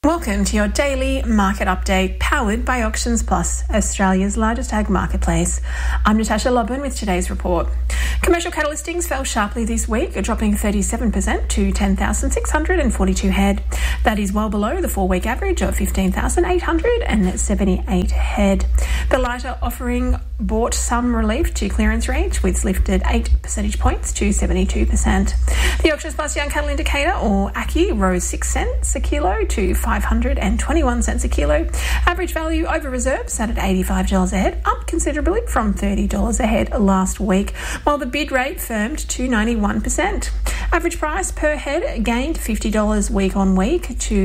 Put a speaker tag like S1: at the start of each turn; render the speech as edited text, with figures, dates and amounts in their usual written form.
S1: Welcome to your daily market update powered by Auctions Plus, Australia's largest ag marketplace. I'm Natasha Lobban with today's report. Commercial cattle listings fell sharply this week, dropping 37% to 10,642 head. That is well below the 4-week average of 15,878 head. The lighter offering brought some relief to clearance range, which lifted 8 percentage points to 72%. The Auctions Plus Young Cattle Indicator, or ACCI, rose 6 cents a kilo to 521 cents a kilo. Average value over reserve sat at $85 a head, up considerably from $30 a head last week, while the bid rate firmed to 91%. Average price per head gained $50 week on week to